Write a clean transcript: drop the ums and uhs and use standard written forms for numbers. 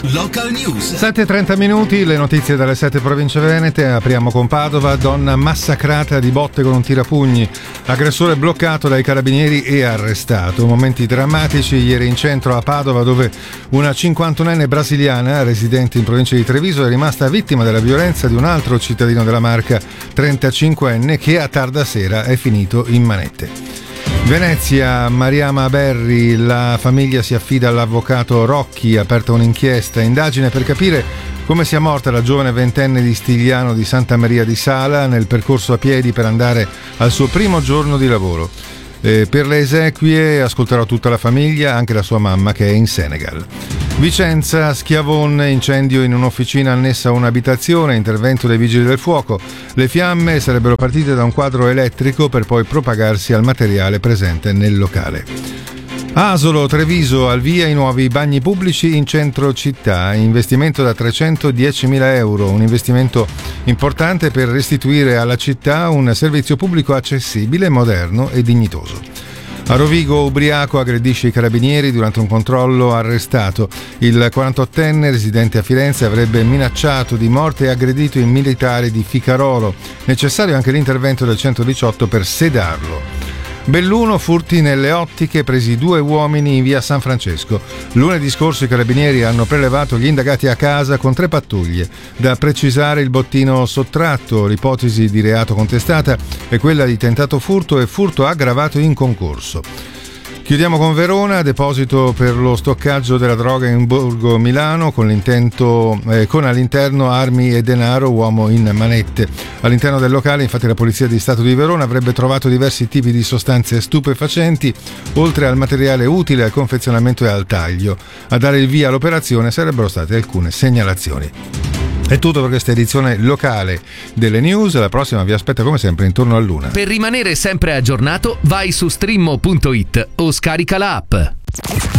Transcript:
Local News. 7:30 minuti, le notizie dalle 7 province venete. Apriamo con Padova. Donna massacrata di botte con un tirapugni. Aggressore bloccato dai carabinieri e arrestato. Momenti drammatici ieri in centro a Padova, dove una 51enne brasiliana residente in provincia di Treviso è rimasta vittima della violenza di un altro cittadino della Marca, 35enne, che a tarda sera è finito in manette. Venezia, Mariama Berri, la famiglia si affida all'avvocato Rocchi, aperta un'inchiesta, indagine per capire come sia morta la giovane ventenne di Stigliano di Santa Maria di Sala nel percorso a piedi per andare al suo primo giorno di lavoro. Per le esequie ascolterò tutta la famiglia, anche la sua mamma che è in Senegal. Vicenza, Schiavon, incendio in un'officina annessa a un'abitazione, intervento dei vigili del fuoco. Le fiamme sarebbero partite da un quadro elettrico per poi propagarsi al materiale presente nel locale. Asolo, Treviso, al via i nuovi bagni pubblici in centro città, investimento da 310.000 euro, un investimento importante per restituire alla città un servizio pubblico accessibile, moderno e dignitoso. A Rovigo, ubriaco aggredisce i carabinieri durante un controllo, arrestato. Il 48enne residente a Firenze avrebbe minacciato di morte e aggredito i militari di Ficarolo. Necessario anche l'intervento del 118 per sedarlo. Belluno, furti nelle ottiche, presi 2 uomini in via San Francesco. Lunedì scorso i carabinieri hanno prelevato gli indagati a casa con 3 pattuglie. Da precisare il bottino sottratto, l'ipotesi di reato contestata è quella di tentato furto e furto aggravato in concorso. Chiudiamo con Verona, deposito per lo stoccaggio della droga in Borgo Milano con all'interno armi e denaro, uomo in manette. All'interno del locale, infatti, la Polizia di Stato di Verona avrebbe trovato diversi tipi di sostanze stupefacenti, oltre al materiale utile al confezionamento e al taglio. A dare il via all'operazione sarebbero state alcune segnalazioni. È tutto per questa edizione locale delle news. La prossima vi aspetta come sempre intorno all'1. Per rimanere sempre aggiornato, vai su streamo.it o scarica la app.